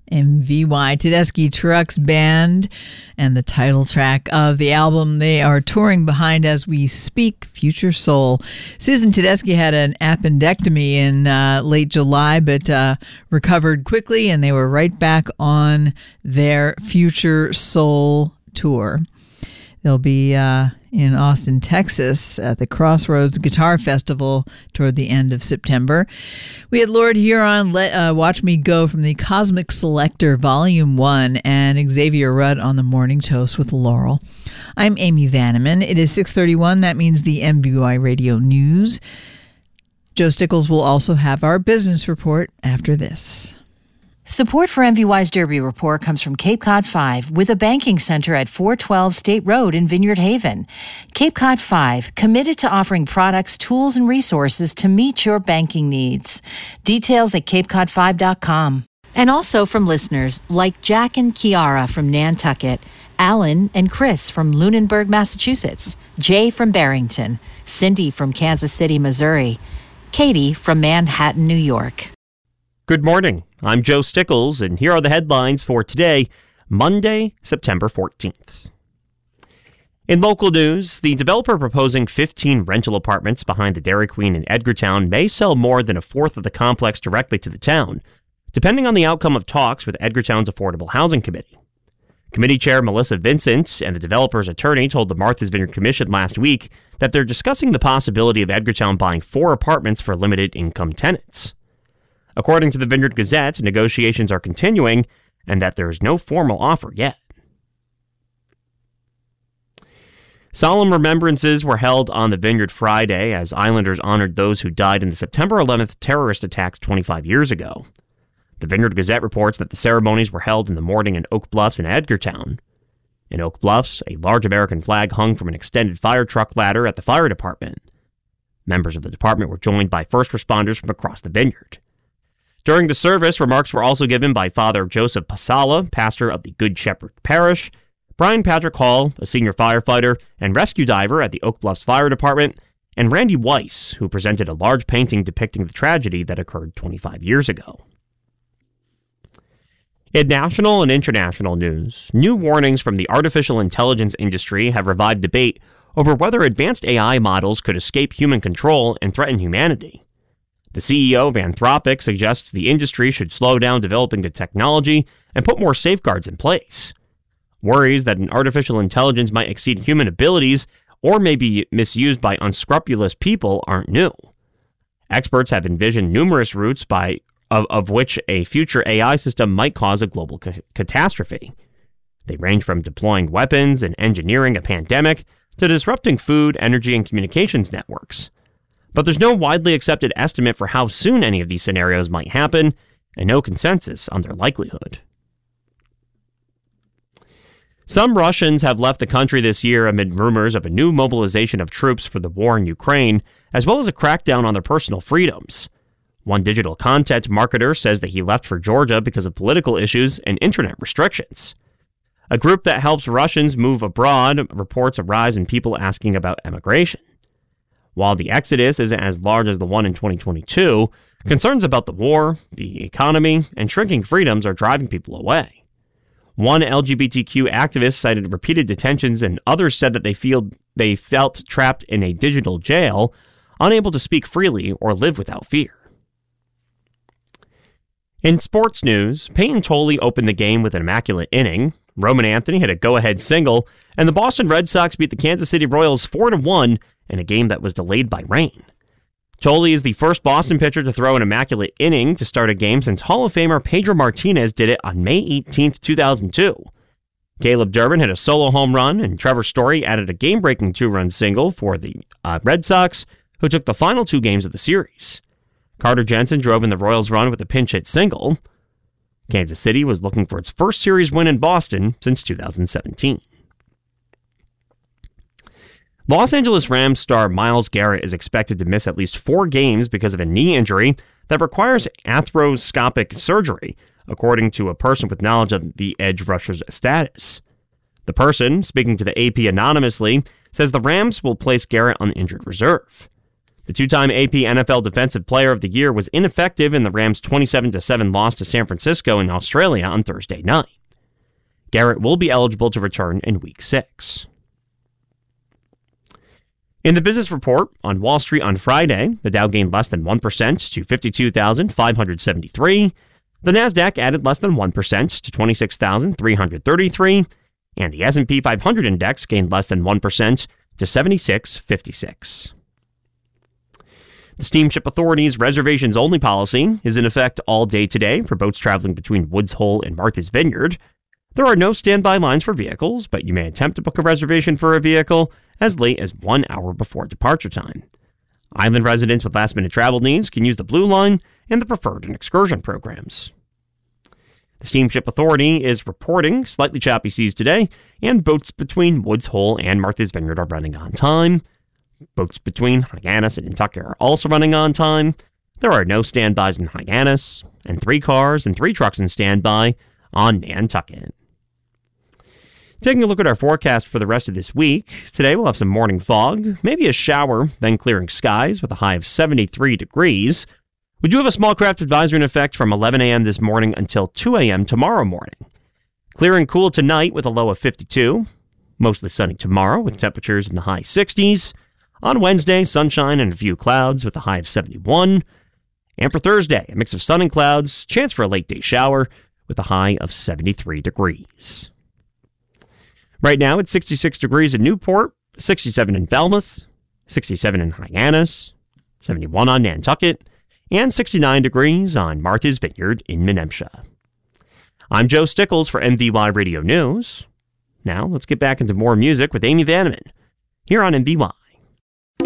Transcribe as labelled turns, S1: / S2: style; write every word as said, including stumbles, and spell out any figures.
S1: M V Y Tedeschi Trucks Band and the title track of the album they are touring behind as we speak, Future Soul. Susan Tedeschi had an appendectomy in uh, late July, but uh, recovered quickly, and they were right back on their Future Soul tour. They'll be uh, in Austin, Texas at the Crossroads Guitar Festival toward the end of September. We had Lord Huron let, uh, Watch Me Go from the Cosmic Selector Volume one and Xavier Rudd on the Morning Toast with Laurel. I'm Amy Vanneman. It is six thirty-one. That means the M V Y Radio News. Joe Stickles will also have our business report after this.
S2: Support for M V Y's Derby Report comes from Cape Cod five, with a banking center at four twelve State Road in Vineyard Haven. Cape Cod five, committed to offering products, tools, and resources to meet your banking needs. Details at cape cod five dot com. And also from listeners like Jack and Kiara from Nantucket, Alan and Chris from Lunenburg, Massachusetts, Jay from Barrington, Cindy from Kansas City, Missouri, Katie from Manhattan, New York.
S3: Good morning. I'm Joe Stickles, and here are the headlines for today, Monday, September fourteenth. In local news, the developer proposing fifteen rental apartments behind the Dairy Queen in Edgartown may sell more than a fourth of the complex directly to the town, depending on the outcome of talks with Edgartown's Affordable Housing Committee. Committee Chair Melissa Vincent and the developer's attorney told the Martha's Vineyard Commission last week that they're discussing the possibility of Edgartown buying four apartments for limited-income tenants. According to the Vineyard Gazette, negotiations are continuing and that there is no formal offer yet. Solemn remembrances were held on the Vineyard Friday as Islanders honored those who died in the September eleventh terrorist attacks twenty-five years ago. The Vineyard Gazette reports that the ceremonies were held in the morning in Oak Bluffs and Edgartown. In Oak Bluffs, a large American flag hung from an extended fire truck ladder at the fire department. Members of the department were joined by first responders from across the vineyard. During the service, remarks were also given by Father Joseph Pasala, pastor of the Good Shepherd Parish, Brian Patrick Hall, a senior firefighter and rescue diver at the Oak Bluffs Fire Department, and Randy Weiss, who presented a large painting depicting the tragedy that occurred twenty-five years ago. In national and international news, new warnings from the artificial intelligence industry have revived debate over whether advanced A I models could escape human control and threaten humanity. The C E O of Anthropic suggests the industry should slow down developing the technology and put more safeguards in place. Worries that an artificial intelligence might exceed human abilities or may be misused by unscrupulous people aren't new. Experts have envisioned numerous routes by of, of which a future A I system might cause a global ca- catastrophe. They range from deploying weapons and engineering a pandemic to disrupting food, energy, and communications networks. But there's no widely accepted estimate for how soon any of these scenarios might happen, and no consensus on their likelihood. Some Russians have left the country this year amid rumors of a new mobilization of troops for the war in Ukraine, as well as a crackdown on their personal freedoms. One digital content marketer says that he left for Georgia because of political issues and internet restrictions. A group that helps Russians move abroad reports a rise in people asking about emigration. While the exodus isn't as large as the one in twenty twenty-two, concerns about the war, the economy, and shrinking freedoms are driving people away. One L G B T Q activist cited repeated detentions, and others said that they feel they felt trapped in a digital jail, unable to speak freely or live without fear. In sports news, Peyton Tolley opened the game with an immaculate inning, Roman Anthony hit a go-ahead single, and the Boston Red Sox beat the Kansas City Royals four to one in a game that was delayed by rain. Tolley is the first Boston pitcher to throw an immaculate inning to start a game since Hall of Famer Pedro Martinez did it on May eighteenth, two thousand two. Caleb Durbin hit a solo home run, and Trevor Story added a game-breaking two-run single for the uh, Red Sox, who took the final two games of the series. Carter Jensen drove in the Royals' run with a pinch-hit single. Kansas City was looking for its first series win in Boston since two thousand seventeen. Los Angeles Rams star Myles Garrett is expected to miss at least four games because of a knee injury that requires arthroscopic surgery, according to a person with knowledge of the edge rusher's status. The person, speaking to the A P anonymously, says the Rams will place Garrett on the injured reserve. The two-time A P N F L Defensive Player of the Year was ineffective in the Rams' twenty-seven to seven loss to San Francisco in Australia on Thursday night. Garrett will be eligible to return in Week six. In the business report on Wall Street on Friday, the Dow gained less than one percent to fifty-two thousand five hundred seventy-three. The Nasdaq added less than one percent to twenty-six thousand three hundred thirty-three. And the S and P five hundred index gained less than one percent to seventy-six fifty-six. The Steamship Authority's reservations-only policy is in effect all day today for boats traveling between Woods Hole and Martha's Vineyard. There are no standby lines for vehicles, but you may attempt to book a reservation for a vehicle as late as one hour before departure time. Island residents with last-minute travel needs can use the Blue Line and the Preferred and Excursion programs. The Steamship Authority is reporting slightly choppy seas today, and boats between Woods Hole and Martha's Vineyard are running on time. Boats between Hyannis and Nantucket are also running on time. There are no standbys in Hyannis, and three cars and three trucks in standby on Nantucket. Taking a look at our forecast for the rest of this week, today we'll have some morning fog, maybe a shower, then clearing skies with a high of seventy-three degrees. We do have a small craft advisory in effect from eleven a.m. this morning until two a.m. tomorrow morning. Clear and cool tonight with a low of fifty-two. Mostly sunny tomorrow with temperatures in the high sixties. On Wednesday, sunshine and a few clouds with a high of seventy-one. And for Thursday, a mix of sun and clouds, chance for a late day shower with a high of seventy-three degrees. Right now, it's sixty-six degrees in Newport, sixty-seven in Falmouth, sixty-seven in Hyannis, seventy-one on Nantucket, and sixty-nine degrees on Martha's Vineyard in Menemsha. I'm Joe Stickles for M V Y Radio News. Now, let's get back into more music with Amy Vanneman here on M V Y.